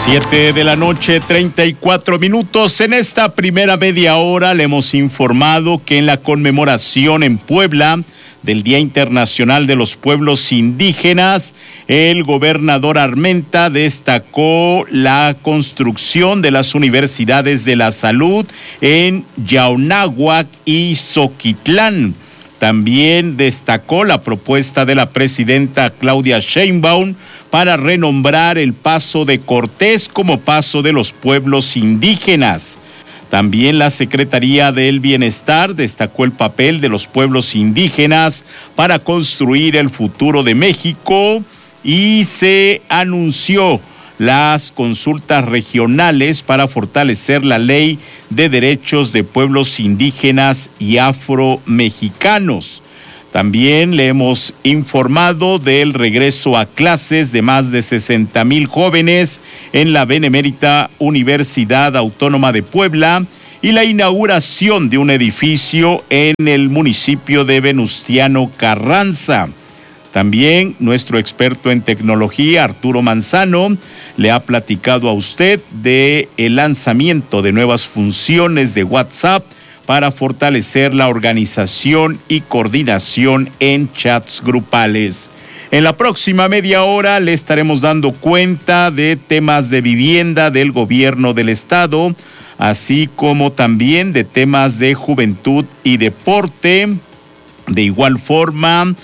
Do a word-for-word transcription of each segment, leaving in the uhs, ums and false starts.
Siete de la noche, treinta y cuatro minutos. En esta primera media hora le hemos informado que en la conmemoración en Puebla del Día Internacional de los Pueblos Indígenas, el gobernador Armenta destacó la construcción de las universidades de la salud en Yaunáhuac y Zoquitlán. También destacó la propuesta de la presidenta Claudia Sheinbaum para renombrar el Paso de Cortés como Paso de los Pueblos Indígenas. También la Secretaría del Bienestar destacó el papel de los pueblos indígenas para construir el futuro de México y se anunció las consultas regionales para fortalecer la ley de derechos de pueblos indígenas y afromexicanos. También le hemos informado del regreso a clases de más de sesenta mil jóvenes en la Benemérita Universidad Autónoma de Puebla y la inauguración de un edificio en el municipio de Venustiano Carranza. También nuestro experto en tecnología, Arturo Manzano, le ha platicado a usted de el lanzamiento de nuevas funciones de WhatsApp para fortalecer la organización y coordinación en chats grupales. En la próxima media hora le estaremos dando cuenta de temas de vivienda del gobierno del estado, así como también de temas de juventud y deporte. De igual forma,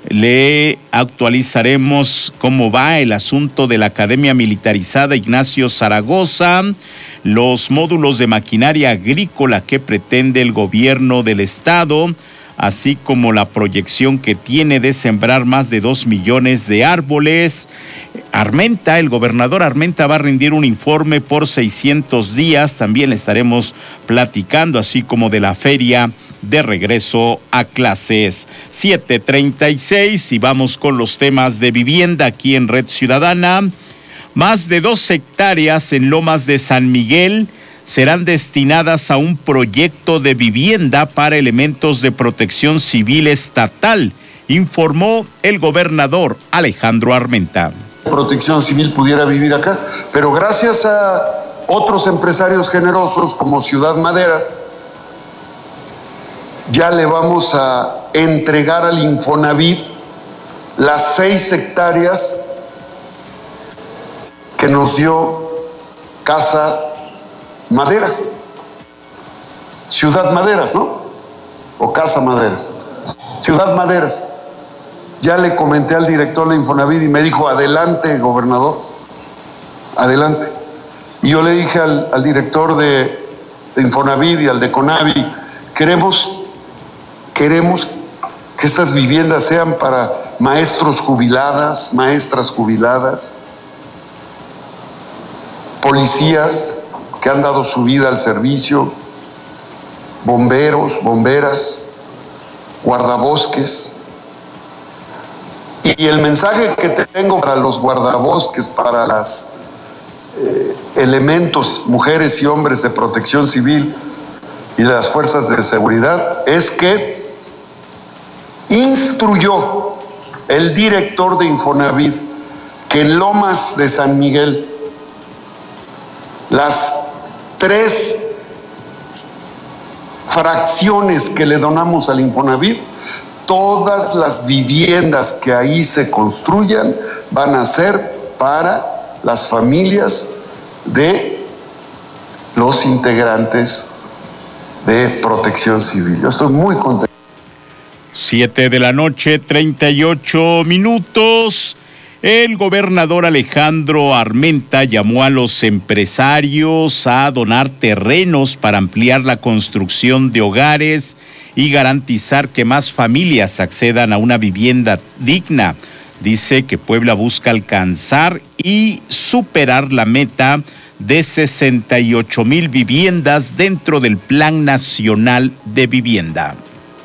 le actualizaremos cómo va el asunto de la Academia Militarizada Ignacio Zaragoza, los módulos de maquinaria agrícola que pretende el gobierno del estado, así como la proyección que tiene de sembrar más de dos millones de árboles. Armenta, el gobernador Armenta va a rendir un informe por seiscientos días, también le estaremos platicando, así como de la feria de regreso a clases. siete treinta y seis y vamos con los temas de vivienda aquí en Red Ciudadana. Más de dos hectáreas en Lomas de San Miguel serán destinadas a un proyecto de vivienda para elementos de protección civil estatal, informó el gobernador Alejandro Armenta. Protección civil pudiera vivir acá, pero gracias a otros empresarios generosos como Ciudad Maderas, ya le vamos a entregar al Infonavit las seis hectáreas que nos dio Casa Maderas, Ciudad Maderas, ¿no? O Casa Maderas, Ciudad Maderas. Ya le comenté al director de Infonavit y me dijo, adelante, gobernador, adelante. Y yo le dije al, al director de, de Infonavit y al de Conavi, queremos, queremos que estas viviendas sean para maestros jubiladas, maestras jubiladas, policías que han dado su vida al servicio, bomberos, bomberas, guardabosques. Y el mensaje que tengo para los guardabosques, para los eh, elementos, mujeres y hombres de protección civil y de las fuerzas de seguridad, es que instruyó el director de Infonavit que en Lomas de San Miguel las tres fracciones que le donamos al Infonavit, todas las viviendas que ahí se construyan van a ser para las familias de los integrantes de Protección Civil. Yo estoy muy contento. Siete de la noche, treinta y ocho minutos. El gobernador Alejandro Armenta llamó a los empresarios a donar terrenos para ampliar la construcción de hogares y garantizar que más familias accedan a una vivienda digna. Dice que Puebla busca alcanzar y superar la meta de sesenta y ocho mil viviendas dentro del Plan Nacional de Vivienda.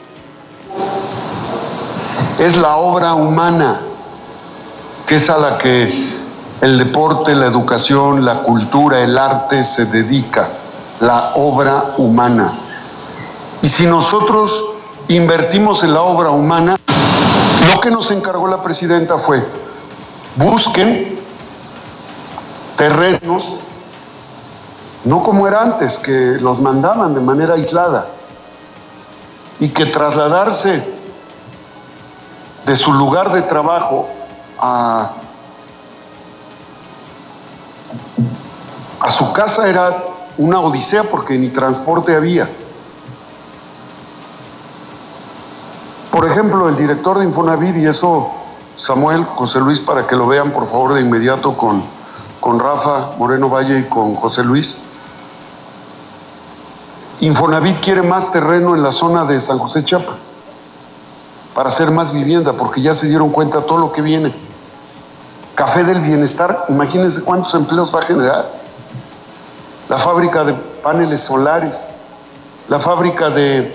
Es la obra humana, que es a la que el deporte, la educación, la cultura, el arte se dedica, la obra humana. Y si nosotros invertimos en la obra humana, lo que nos encargó la presidenta fue, busquen terrenos, no como era antes, que los mandaban de manera aislada, y que trasladarse de su lugar de trabajo a, a su casa era una odisea porque ni transporte había. Por ejemplo, el director de Infonavit, y eso Samuel, José Luis, para que lo vean por favor de inmediato con, con Rafa Moreno Valle y con José Luis. Infonavit quiere más terreno en la zona de San José Chiapa para hacer más vivienda, porque ya se dieron cuenta todo lo que viene. Café del Bienestar, imagínense cuántos empleos va a generar. La fábrica de paneles solares, la fábrica de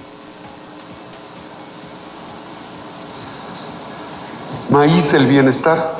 maíz del Bienestar,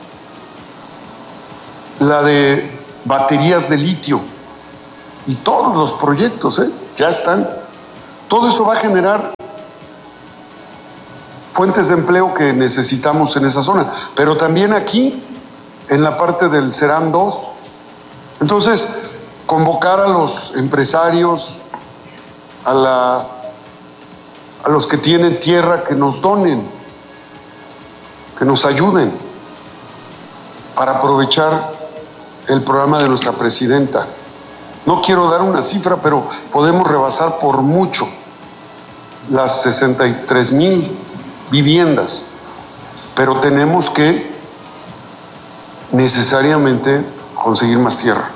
la de baterías de litio, y todos los proyectos, ¿eh? ya están. Todo eso va a generar fuentes de empleo que necesitamos en esa zona, pero también aquí, en la parte del Serán dos. Entonces, convocar a los empresarios, a, la, a los que tienen tierra, que nos donen, que nos ayuden para aprovechar el programa de nuestra presidenta. No quiero dar una cifra, pero podemos rebasar por mucho las sesenta y tres mil viviendas, pero tenemos que necesariamente conseguir más tierra,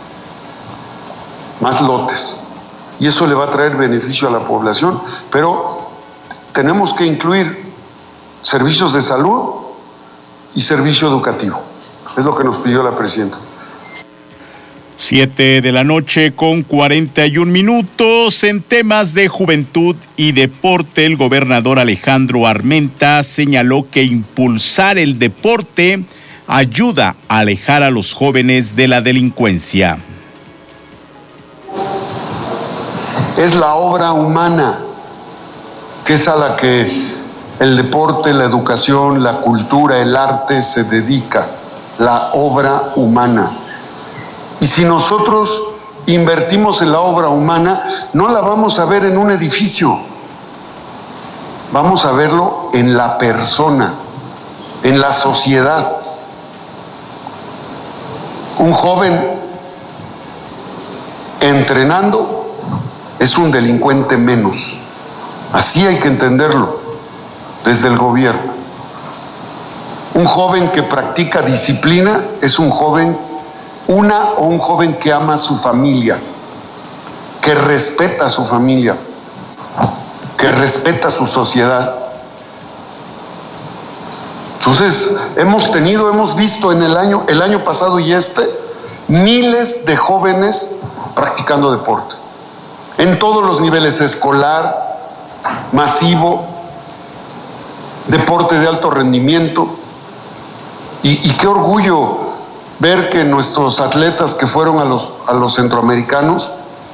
más lotes, y eso le va a traer beneficio a la población, pero tenemos que incluir servicios de salud y servicio educativo. Es lo que nos pidió la presidenta. Siete de la noche con cuarenta y un minutos. En temas de juventud y deporte, el gobernador Alejandro Armenta señaló que impulsar el deporte ayuda a alejar a los jóvenes de la delincuencia. Es la obra humana, que es a la que el deporte, la educación, la cultura, el arte se dedica, la obra humana. Y si nosotros invertimos en la obra humana, no la vamos a ver en un edificio, vamos a verlo en la persona, en la sociedad. Un joven entrenando es un delincuente menos. Así hay que entenderlo desde el gobierno. Un joven que practica disciplina es un joven Una o un joven que ama a su familia, que respeta a su familia, que respeta a su sociedad. Entonces, hemos tenido, hemos visto en el año, el año pasado y este, miles de jóvenes practicando deporte, en todos los niveles, escolar, masivo, deporte de alto rendimiento, y, y qué orgullo ver que nuestros atletas que fueron a los, a los centroamericanos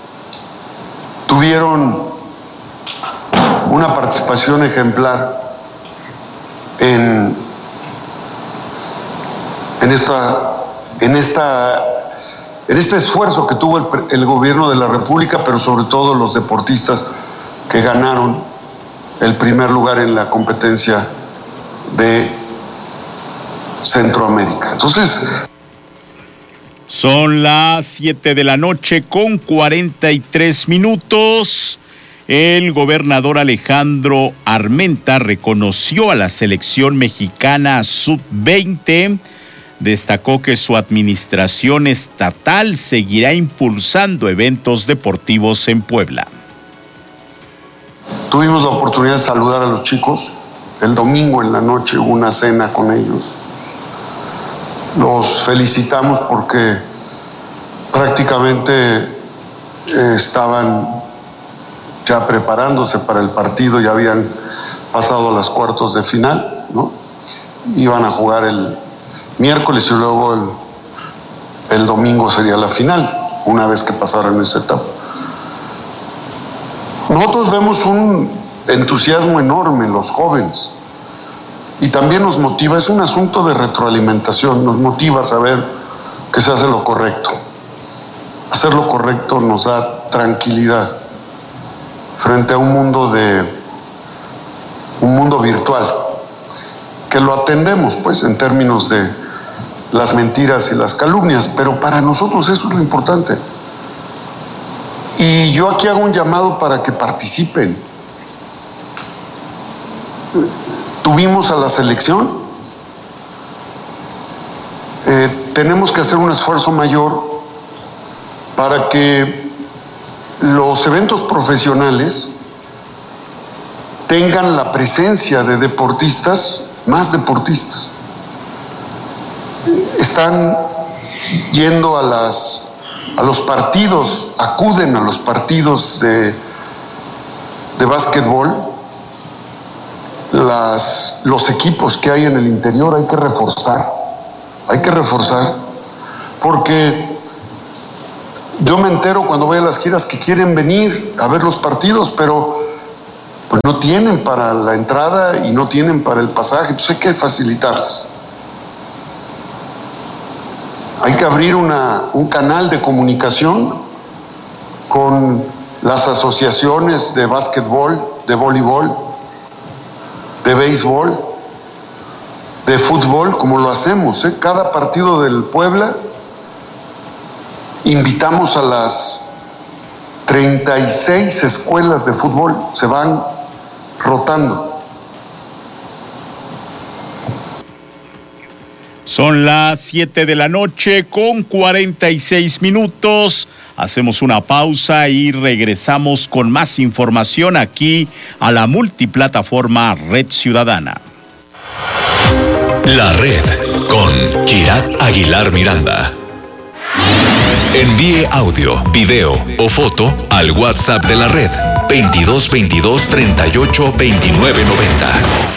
tuvieron una participación ejemplar en, en, esta, en, esta, en este esfuerzo que tuvo el, el gobierno de la República, pero sobre todo los deportistas que ganaron el primer lugar en la competencia de Centroamérica. Entonces, son las siete de la noche con cuarenta y tres minutos. El gobernador Alejandro Armenta reconoció a la selección mexicana sub veinte. Destacó que su administración estatal seguirá impulsando eventos deportivos en Puebla. Tuvimos la oportunidad de saludar a los chicos. El domingo en la noche hubo una cena con ellos. Los felicitamos porque prácticamente eh, estaban ya preparándose para el partido, ya habían pasado a las cuartos de final, ¿no? Iban a jugar el miércoles y luego el, el domingo sería la final, una vez que pasaran esa etapa. Nosotros vemos un entusiasmo enorme en los jóvenes. Y también nos motiva, es un asunto de retroalimentación, nos motiva a saber que se hace lo correcto. Hacer lo correcto nos da tranquilidad frente a un mundo de un mundo virtual que lo atendemos, pues, en términos de las mentiras y las calumnias, pero para nosotros eso es lo importante. Y yo aquí hago un llamado para que participen. Tuvimos a la selección, eh, tenemos que hacer un esfuerzo mayor para que los eventos profesionales tengan la presencia de deportistas, más deportistas. Están yendo a las a los partidos, acuden a los partidos de, de básquetbol. Las, los equipos que hay en el interior hay que reforzar, hay que reforzar, porque yo me entero cuando voy a las giras que quieren venir a ver los partidos, pero pues no tienen para la entrada y no tienen para el pasaje, entonces hay que facilitarles. Hay que abrir una, un canal de comunicación con las asociaciones de básquetbol, de voleibol, de béisbol, de fútbol, como lo hacemos, ¿eh? Cada partido del Puebla invitamos a las treinta y seis escuelas de fútbol, se van rotando. Son las siete de la noche con cuarenta y seis minutos. Hacemos una pausa y regresamos con más información aquí a la multiplataforma Red Ciudadana. La Red con Kirat Aguilar Miranda. Envíe audio, video o foto al WhatsApp de la Red veintidós veintidós treinta y ocho veintinueve noventa.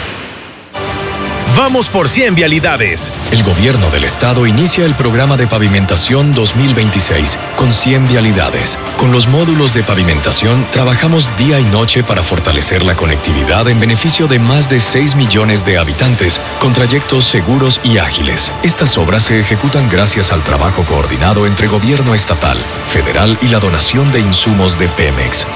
Vamos por cien vialidades. El gobierno del estado inicia el programa de pavimentación dos mil veintiséis con cien vialidades. Con los módulos de pavimentación trabajamos día y noche para fortalecer la conectividad en beneficio de más de seis millones de habitantes con trayectos seguros y ágiles. Estas obras se ejecutan gracias al trabajo coordinado entre gobierno estatal, federal y la donación de insumos de Pemex.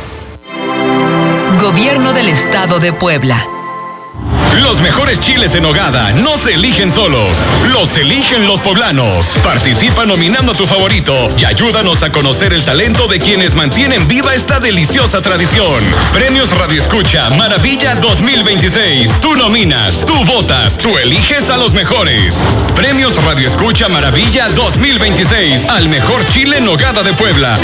Gobierno del Estado de Puebla. Los mejores chiles en nogada no se eligen solos, los eligen los poblanos. Participa nominando a tu favorito y ayúdanos a conocer el talento de quienes mantienen viva esta deliciosa tradición. Premios Radio Escucha Maravilla dos mil veintiséis. Tú nominas, tú votas, tú eliges a los mejores. Premios Radio Escucha Maravilla dos mil veintiséis al mejor chile en nogada de Puebla.